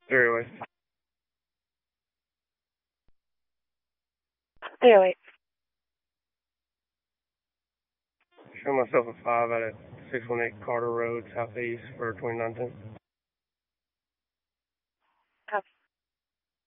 Very well. Anyway, Show myself a 5 out of 618 Carter Road, Southeast for 2019.